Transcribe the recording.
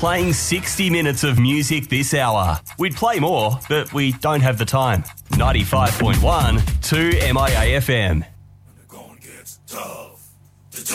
playing 60 minutes of music this hour. We'd play more, but we don't have the time. 95.1 to MIA FM. When the going gets tough.